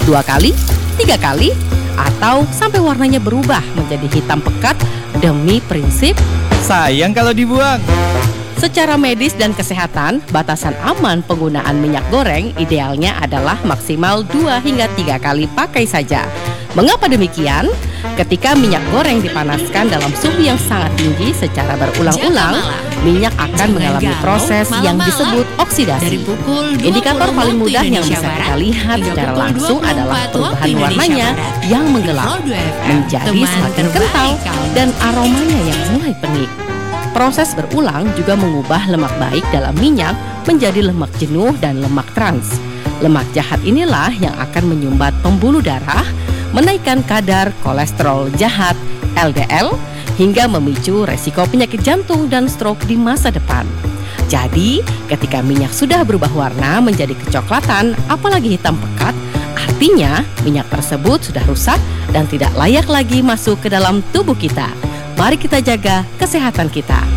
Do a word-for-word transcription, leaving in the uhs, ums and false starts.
dua kali, tiga kali, atau sampai warnanya berubah menjadi hitam pekat demi prinsip Sayang kalau dibuang. secara medis dan kesehatan. Batasan aman penggunaan minyak goreng idealnya adalah maksimal dua hingga tiga kali pakai saja. Mengapa demikian? Ketika minyak goreng dipanaskan dalam suhu yang sangat tinggi secara berulang-ulang, minyak akan mengalami proses yang disebut oksidasi. Indikator paling mudah yang bisa kita lihat secara langsung adalah perubahan warnanya yang menggelap menjadi semakin kental dan aromanya yang mulai penik. Proses berulang juga mengubah lemak baik dalam minyak menjadi lemak jenuh dan lemak trans. Lemak jahat inilah yang akan menyumbat pembuluh darah, menaikkan kadar kolesterol jahat L D L, hingga memicu resiko penyakit jantung dan stroke di masa depan. Jadi, ketika minyak sudah berubah warna menjadi kecoklatan, apalagi hitam pekat, artinya minyak tersebut sudah rusak dan tidak layak lagi masuk ke dalam tubuh kita. Mari kita jaga kesehatan kita.